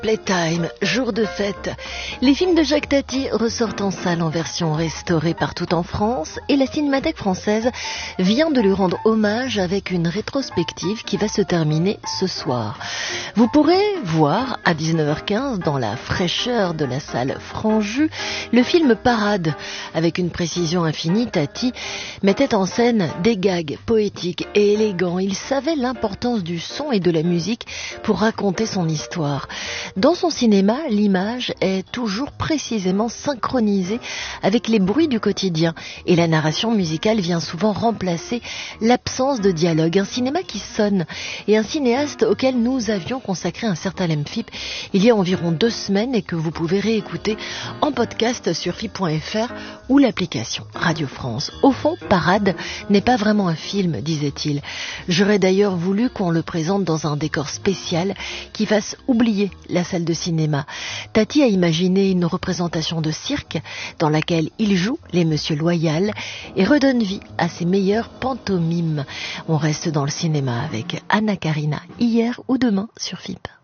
Playtime, jour de fête. Les films de Jacques Tati ressortent en salle en version restaurée partout en France et la Cinémathèque française vient de lui rendre hommage avec une rétrospective qui va se terminer ce soir. Vous pourrez voir à 19h15 dans la fraîcheur de la salle Franjus le film Parade. Avec une précision infinie, Tati mettait en scène des gags poétiques et élégants. Il savait l'importance du son et de la musique pour raconter son histoire. Dans son cinéma, l'image est toujours précisément synchronisée avec les bruits du quotidien et la narration musicale vient souvent remplacer l'absence de dialogue. Un cinéma qui sonne et un cinéaste auquel nous avions consacré un certain LMFIP il y a environ 2 semaines et que vous pouvez réécouter en podcast sur FIP.fr ou l'application Radio France. Au fond, Parade n'est pas vraiment un film, disait-il. J'aurais d'ailleurs voulu qu'on le présente dans un décor spécial qui fasse oublier la salle de cinéma. Tati a imaginé une représentation de cirque dans laquelle il joue les Monsieur Loyal et redonne vie à ses meilleures pantomimes. On reste dans le cinéma avec Anna Karina, hier ou demain sur FIP.